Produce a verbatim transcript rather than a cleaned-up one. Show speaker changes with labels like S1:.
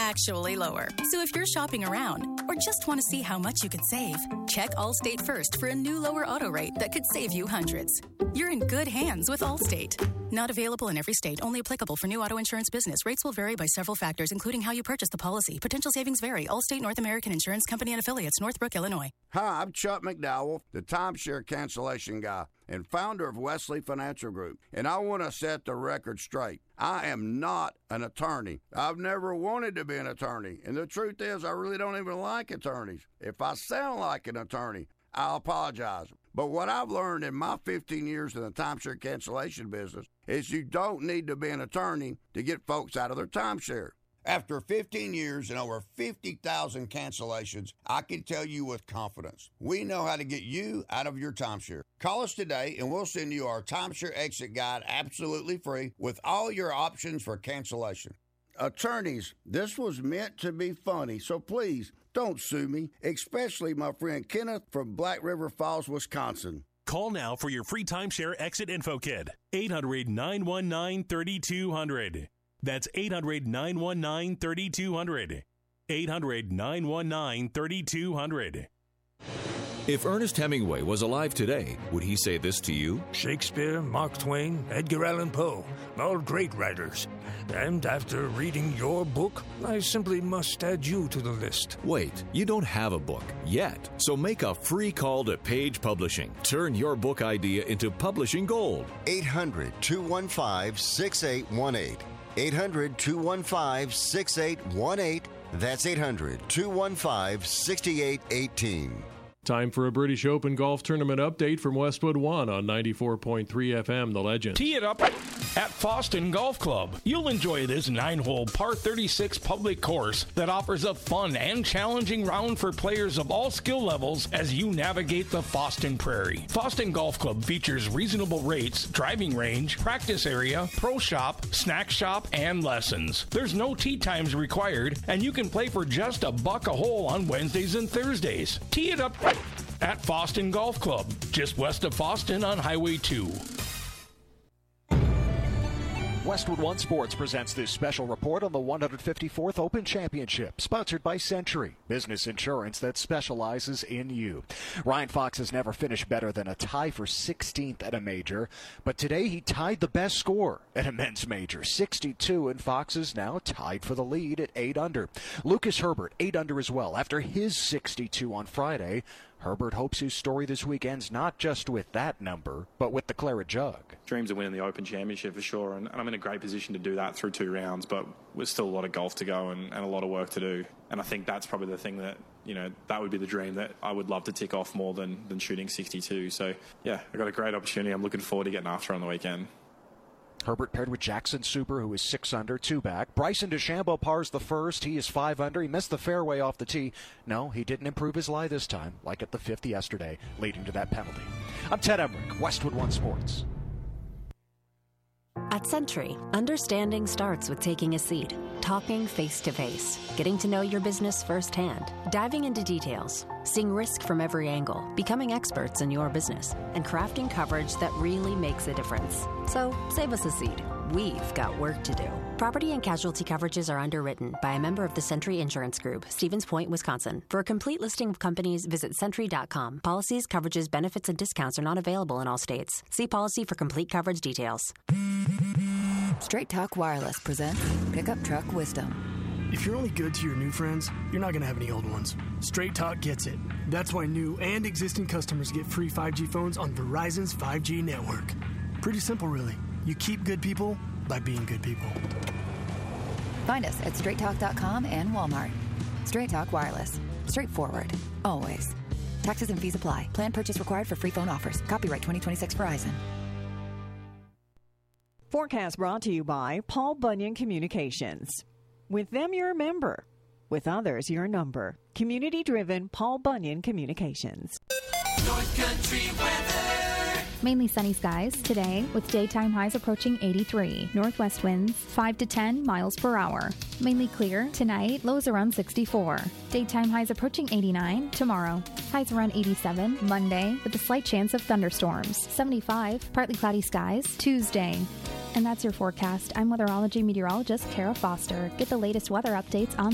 S1: actually lower. So if you're shopping around or just want to see how much you could save, check Allstate first for a new lower auto rate that could save you hundreds. You're in good hands with Allstate. Not available in every state, only applicable for new auto insurance business. Rates will vary by several factors, including how you purchase the policy. Potential savings vary. Allstate North American Insurance Company and Affiliates, Northbrook, Illinois.
S2: Hi, I'm Chuck McDowell, the timeshare cancellation guy and founder of Wesley Financial Group, and I want to set the record straight. I am not an attorney. I've never wanted to be an attorney, and the truth is I really don't even like attorneys. If I sound like an attorney, I'll apologize. But what I've learned in my fifteen years in the timeshare cancellation business is you don't need to be an attorney to get folks out of their timeshare. After fifteen years and over fifty thousand cancellations, I can tell you with confidence, we know how to get you out of your timeshare. Call us today and we'll send you our timeshare exit guide absolutely free with all your options for cancellation. Attorneys, this was meant to be funny, so please don't sue me, especially my friend Kenneth from Black River Falls, Wisconsin.
S3: Call now for your free timeshare exit info kit. eight hundred, nine one nine, three two zero zero. That's eight hundred, nine one nine, three two zero zero. eight hundred, nine one nine, three two zero zero.
S4: If Ernest Hemingway was alive today, would he say this to you?
S5: Shakespeare, Mark Twain, Edgar Allan Poe, all great writers. And after reading your book, I simply must add you to the list.
S4: Wait, you don't have a book yet. So make a free call to Page Publishing. Turn your book idea into publishing gold.
S6: eight hundred, two one five, six eight one eight. eight hundred, two one five, six eight one eight. That's eight hundred, two one five, six eight one eight.
S7: Time for a British Open golf tournament update from Westwood One on ninety-four point three F M, The Legend.
S8: Tee it up at Foston Golf Club. You'll enjoy this nine-hole par thirty-six public course that offers a fun and challenging round for players of all skill levels as you navigate the Foston Prairie. Foston Golf Club features reasonable rates, driving range, practice area, pro shop, snack shop, and lessons. There's no tee times required, and you can play for just a buck a hole on Wednesdays and Thursdays. Tee it up at Foston Golf Club, just west of Foston on Highway two.
S9: Westwood One Sports presents this special report on the one hundred fifty-fourth Open Championship, sponsored by Century, business insurance that specializes in you. Ryan Fox has never finished better than a tie for sixteenth at a major, but today he tied the best score at a men's major, sixty-two, and Fox is now tied for the lead at eight under. Lucas Herbert, eight under as well, after his sixty-two on Friday. Herbert hopes his story this week ends not just with that number, but with the Claret Jug.
S10: Dreams of winning the Open Championship for sure, and, and I'm in a great position to do that through two rounds, but there's still a lot of golf to go and, and a lot of work to do. And I think that's probably the thing that, you know, that would be the dream that I would love to tick off more than, than shooting sixty-two. So, yeah, I got a great opportunity. I'm looking forward to getting after on the weekend.
S9: Herbert paired with Jackson Super, who is six under, two back. Bryson DeChambeau pars the first. He is five under. He missed the fairway off the tee. No, he didn't improve his lie this time, like at the fifth yesterday, leading to that penalty. I'm Ted Emmerich, Westwood One Sports.
S11: At Century, understanding starts with taking a seat, talking face-to-face, getting to know your business firsthand, diving into details, seeing risk from every angle, becoming experts in your business, and crafting coverage that really makes a difference. So, save us a seat. We've got work to do. Property and casualty coverages are underwritten by a member of the Century Insurance Group, Stevens Point, Wisconsin. For a complete listing of companies, visit Century dot com. Policies, coverages, benefits, and discounts are not available in all states. See policy for complete coverage details.
S12: Straight Talk Wireless presents Pickup Truck Wisdom.
S13: If you're only good to your new friends, you're not going to have any old ones. Straight Talk gets it. That's why new and existing customers get free five G phones on Verizon's five G network. Pretty simple, really. You keep good people by being good people.
S12: Find us at straight talk dot com and Walmart. Straight Talk Wireless. Straightforward. Always. Taxes and fees apply. Plan purchase required for free phone offers. Copyright twenty twenty-six Verizon.
S14: Forecast brought to you by Paul Bunyan Communications. With them, you're a member. With others, you're a number. Community-driven Paul Bunyan Communications.
S15: North Country weather.
S16: Mainly sunny skies today with daytime highs approaching eighty-three. Northwest winds five to ten miles per hour. Mainly clear tonight, lows around sixty-four. Daytime highs approaching eighty-nine tomorrow. Highs around eighty-seven Monday with a slight chance of thunderstorms. seventy-five, partly cloudy skies Tuesday. And that's your forecast. I'm weatherology meteorologist Kara Foster. Get the latest weather updates on